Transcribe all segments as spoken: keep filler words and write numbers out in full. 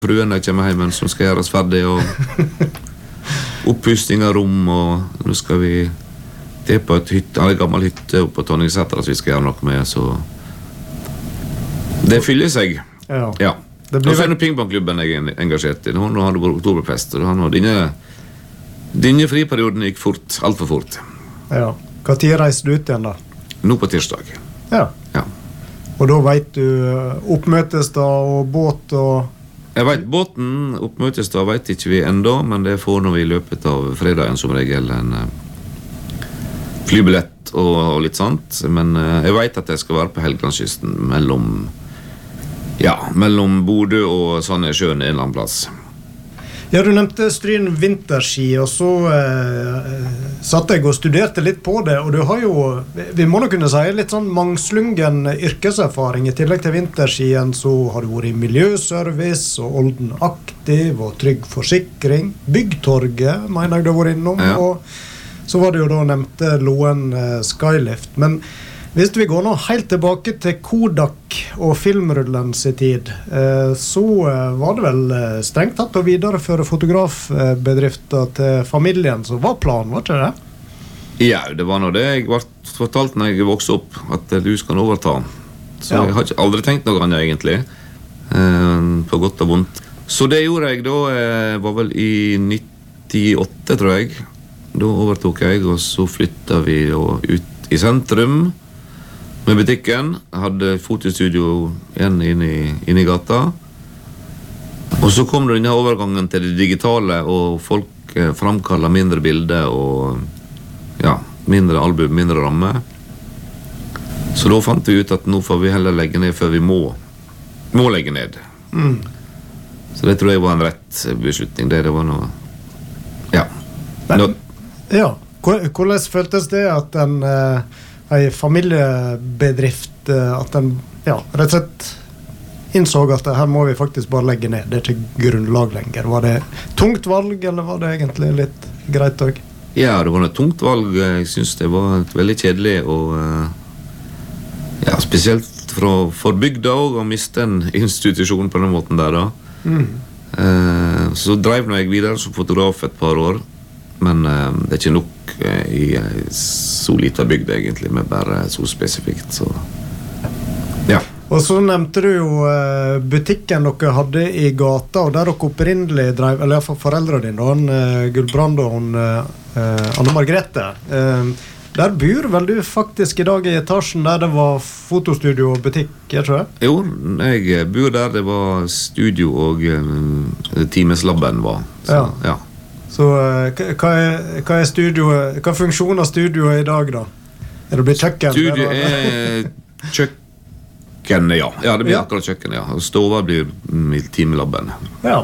fruen jeg kommer hjem, som skal gjøres ferdig, og oppussing av rom, og nå skal vi det er på et hytte, en gammel hytte oppe på Tonningsæter, så vi skal gjøre noe med, så det fyller seg. Ja. Ja. Det Og blir så er vel... det pingpongklubben jeg er engasjert i. Nå har det vært oktoberfest, og han har denne, denne friperioden gikk fort, alt for fort. Ja. Hva tid reiser du ut igjen da? Nå på tirsdag. Ja. Ja. Og da vet du oppmøtesdag og båt og... Jeg vet, båten, oppmøtesdag vet ikke vi enda, men det får vi i løpet av fredagen som regel en uh, flybillett og, og litt sånt. Men uh, jeg vet at jeg skal være på Helgelandskysten mellom, ja, mellom Bodø og Sandnessjøen en eller annen plass. Ja, du nevnte Stryn vinterski, og så eh, satt jeg og studerte litt på det, og du har jo, vi må nok kunne si, litt sånn mangslungen yrkeserfaring. I tillegg til vinterskien så har du vært i miljøservice, og Olden Aktiv, og Trygg Forsikring. Byggtorget, mener jeg du har vært innom, ja. Og så var det jo da nevnte Loen eh, Skylift. Men hvis vi går nå helt tilbake til Kodak og filmrullens tid, eh, så eh, var det vel eh, strengt tatt å videreføre fotografbedrifter til familien, så var planen, var ikke det? Ja, det var nå det jeg ble fortalt når jeg vokste opp, at du skal overta. Så Ja. jeg har ikke aldri tenkt noe annet egentlig, eh, på godt og vondt. Så det gjorde jeg da, eh, var vel i nittiåtte, tror jeg. Da overtok jeg, og så flyttet vi da ut i sentrum, med butikken. Jeg hadde fotostudio igjen inne i, inne i gata. Og så kom det denne overgangen til det digitale, og folk eh, framkallet mindre bilder og ja, mindre album, mindre ramme. Så da fant vi ut at nå får vi heller legge ned før vi må, må legge ned. Mm. Så det tror jeg var en rett beslutning. Det, det var noe... Ja. Men, Nå, ja. Hvordan føltes det at en... Eh, en familiebedrift, at den ja, rett og slett innså at her må vi faktisk bare legge ned, det er ikke grunnlag lenger. Var det tungt valg, eller var det egentlig litt greit også? ja, det var et tungt valg. Jeg synes det var veldig kjedelig, og ja, spesielt fra, for bygda også, å miste en institusjon på den måten der da. Mm. Eh, så drev jeg videre som fotograf et par år, men eh, det er ikke nok eh, i eh, så lite bygd egentlig, men bare så spesifikt, så ja. Og så nevnte du jo eh, butikken dere hadde i gata, og der dere opprinnelig drev, eller i hvert fall foreldre dine, han, eh, Gullbrand og hun, eh, Anne Margrethe. Eh, der bor vel du faktisk i dag i etasjen der det var fotostudio og butikk, jeg tror jeg? Jo, jeg bor der det var studio og eh, timeslabben var, så Ja. ja. Så eh, hva er, hva er studio, hva funksjoner studioet i dag da? Er det blitt kjøkken? Studio Eller? er kjøkken, ja. Ja, det blir Ja. akkurat kjøkken, ja. Og stova blir mm, i timelabben. Ja.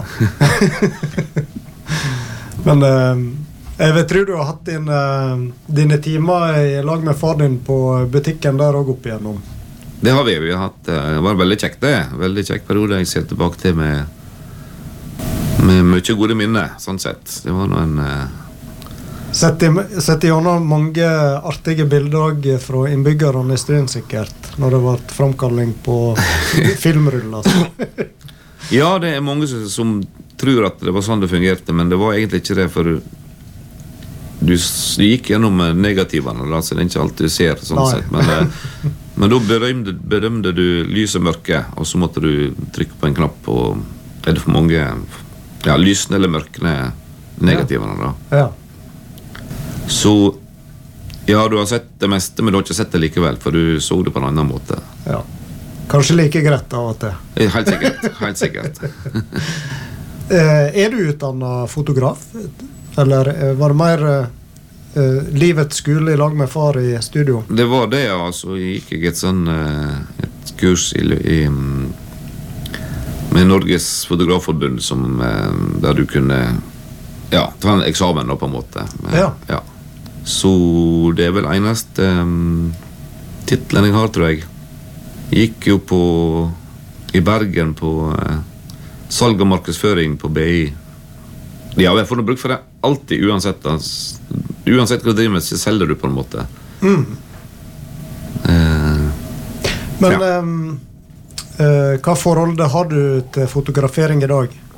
Men eh, jeg vet, tror du har hatt din, eh, dine timer i lag med far din på butikken der også opp igjennom. Det har vi, vi har hatt, eh, det var veldig kjekt det. Veldig kjekt periode jeg ser tilbake til med, med mye gode minner, sånn sett. Det var noe en... Eh, Sett i, sett i gjennom mange artige bilder fra innbyggerne i Stryn sikkert, når det var framkalling på filmrull. Altså. ja, det er mange som, som tror at det var sånn det fungerte, men det var egentlig ikke det, for du, du gikk gjennom negativene, da, så det er ikke alt du ser, sånn Nei. sett. Men, eh, men da berømde, berømde du lys og mørke, og så måtte du trykke på en knapp, og er det for mange ja, lysene eller mørkene negativene da. Ja. Så ja, du har sett det meste, men du har ikke sett det likevel, for du så det på en annen måte. Ja. Kanskje like greit av og til. Eh, Helt sikkert, helt sikkert. Eh, er du utdannet fotograf? Eller eh, var det mer eh, livets skole i lag med far i studio? Det var det, ja. Så gikk jeg et sånn eh, et kurs i, i med Norges Fotografforbund som, eh, der du kunne ja, ta en eksamen da, på en måte. Men, Ja. ja. Så det er vel eneste um, titlen jeg har, tror jeg. Gikk jo på i Bergen på uh, salg og markedsføring på B I. Ja, jeg får noe bruk for det alltid, uansett. Altså, uansett hva du driver med, så selger du på en måte. Mm. Uh, Men Ja. um, Eh, hva forhold har du til fotografering i dag?